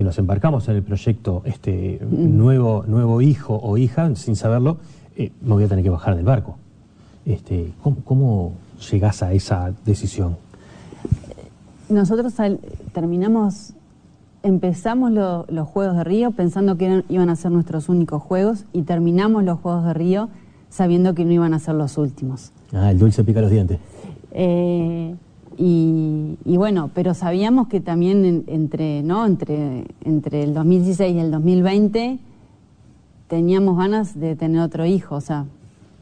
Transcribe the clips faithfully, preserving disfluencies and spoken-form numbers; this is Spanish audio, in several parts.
nos embarcamos en el proyecto este mm. nuevo, nuevo hijo o hija, sin saberlo, eh, me voy a tener que bajar del barco. Este, ¿cómo, cómo llegás a esa decisión? Nosotros al, terminamos, empezamos lo, los Juegos de Río pensando que eran, iban a ser nuestros únicos Juegos y terminamos los Juegos de Río sabiendo que no iban a ser los últimos. Ah, el dulce pica los dientes. Eh, y, y bueno, pero sabíamos que también en, entre, ¿no? entre, entre el dos mil dieciséis y el dos mil veinte teníamos ganas de tener otro hijo, o sea,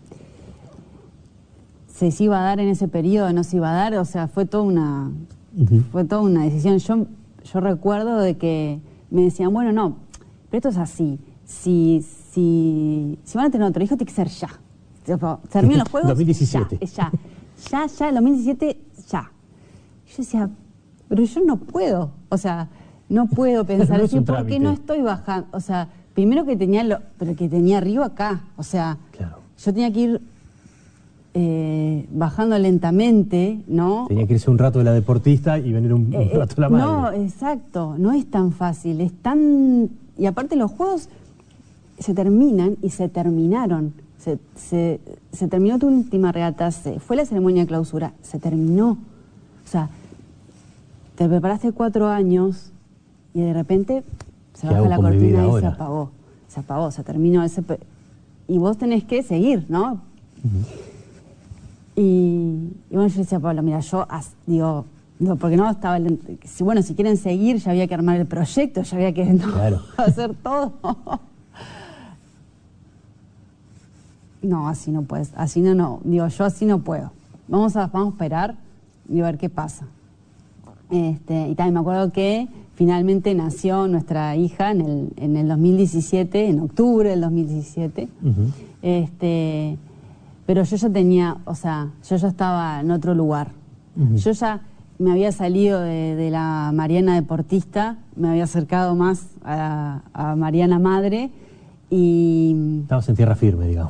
se iba a dar en ese periodo, no se iba a dar, o sea, fue toda una, uh-huh. fue toda una decisión. Yo, yo recuerdo de que me decían, bueno, no, pero esto es así, si, si, si van a tener otro hijo, tiene que ser ya. Se terminan los juegos, dos mil diecisiete. Ya, ya, ya, ya, el dos mil diecisiete, ya. Yo decía, pero yo no puedo, o sea, no puedo pensar, no es decir, ¿por qué no estoy bajando? O sea, primero que tenía, lo, pero que tenía río acá, o sea, claro. yo tenía que ir eh, bajando lentamente, ¿no? Tenía que irse un rato de la deportista y venir un, eh, un rato la madre. No, exacto, no es tan fácil, es tan... Y aparte los juegos se terminan y se terminaron. Se, se, se terminó tu última regata, se, fue la ceremonia de clausura, se terminó. O sea, te preparaste cuatro años y de repente se baja la cortina y se apagó. Se apagó, se terminó ese... Y vos tenés que seguir, ¿no? Uh-huh. y, y bueno, yo decía, Pablo, mira, yo as, digo, digo, porque no estaba... El, si, bueno, si quieren seguir ya había que armar el proyecto, ya había que no, claro. hacer todo. No, así no puedes, así no, no, digo, yo así no puedo. Vamos a, vamos a esperar y a ver qué pasa. Este, y también me acuerdo que finalmente nació nuestra hija en el, en el dos mil diecisiete, en octubre del dos mil diecisiete. Uh-huh. este, pero yo ya tenía, o sea, yo ya estaba en otro lugar. Uh-huh. Yo ya me había salido de, de la Mariana deportista, me había acercado más a, a Mariana madre. Y estabas en tierra firme, digamos.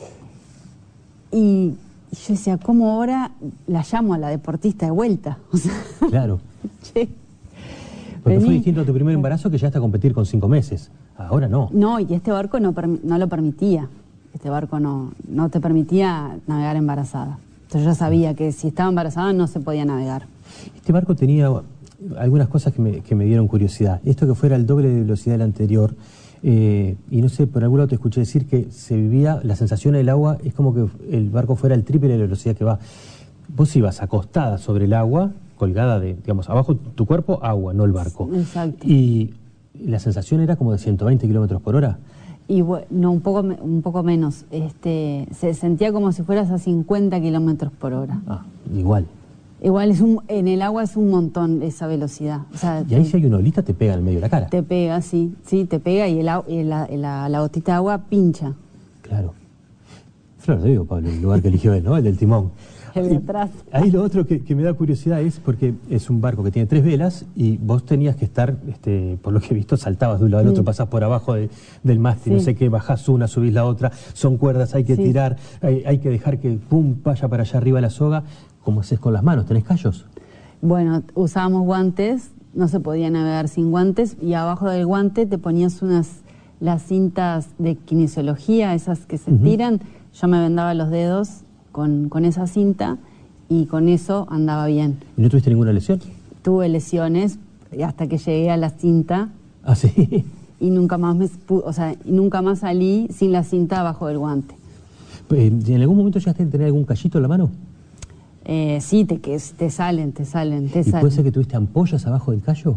Y yo decía, ¿cómo ahora la llamo a la deportista de vuelta? O sea, claro. Che, porque vení, fue distinto a tu primer embarazo, que ya hasta competir con cinco meses. Ahora no. No, y este barco no, no lo permitía. Este barco no, no te permitía navegar embarazada. Entonces yo sabía que si estaba embarazada no se podía navegar. Este barco tenía algunas cosas que me, que me dieron curiosidad. Esto que fuera el doble de velocidad del anterior. Eh, y no sé, por algún lado te escuché decir que se vivía, la sensación del agua es como que el barco fuera el triple de la velocidad que va. Vos ibas acostada sobre el agua, colgada de, digamos, abajo tu cuerpo, agua, no el barco. Exacto. Y la sensación era como de ciento veinte kilómetros por hora. Y bueno, no, un poco, un poco menos. Este, se sentía como si fueras a cincuenta kilómetros por hora. Ah, igual. Igual es un, en el agua es un montón esa velocidad. O sea, y ahí te, si hay una olita te pega en medio de la cara. Te pega, sí, sí, te pega y, el, y la, la, la gotita de agua pincha. Claro. Flor, te digo, Pablo, el lugar que eligió él, ¿no? El del timón. El de atrás. Ahí lo otro que, que me da curiosidad es porque es un barco que tiene tres velas y vos tenías que estar, este, por lo que he visto, saltabas de un lado al otro, mm. pasás por abajo de, del mástil, sí. no sé qué, bajás una, subís la otra, son cuerdas, hay que sí. tirar, hay, hay que dejar que pum, vaya para allá arriba la soga. ¿Cómo haces con las manos? ¿Tenés callos? Bueno, usábamos guantes, no se podía navegar sin guantes y abajo del guante te ponías unas, las cintas de kinesiología, esas que se uh-huh. tiran. Yo me vendaba los dedos con, con esa cinta y con eso andaba bien. ¿Y no tuviste ninguna lesión? Tuve lesiones hasta que llegué a la cinta. ¿Ah, sí? Y nunca más, me, o sea, nunca más salí sin la cinta abajo del guante. ¿En algún momento llegaste a tener algún callito en la mano? Eh, sí, te, que te salen, te salen, te ¿Y salen. puede ser que tuviste ampollas abajo del callo?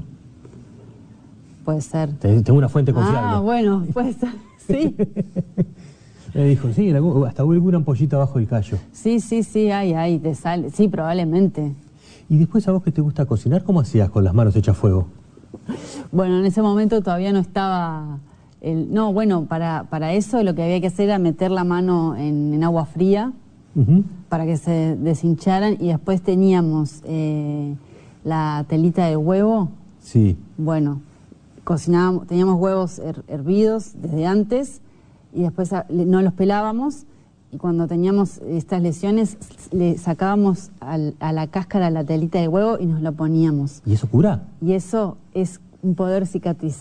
Puede ser. Tengo una fuente confiable. Ah, bueno, puede ser, sí. Me dijo, sí, hasta hubo alguna ampollita abajo del callo. Sí, sí, sí, hay, hay, te sale, sí, probablemente. ¿Y después a vos que te gusta cocinar, cómo hacías con las manos hechas fuego? Bueno, en ese momento todavía no estaba... El, no, bueno, para, para eso lo que había que hacer era meter la mano en, en agua fría, uh-huh. para que se deshincharan, y después teníamos eh, la telita del huevo. Sí. Bueno, cocinábamos, teníamos huevos her, hervidos desde antes, y después a, le, no los pelábamos, y cuando teníamos estas lesiones le sacábamos al, a la cáscara la telita del huevo y nos lo poníamos. ¿Y eso cura? Y eso es un poder cicatrizar.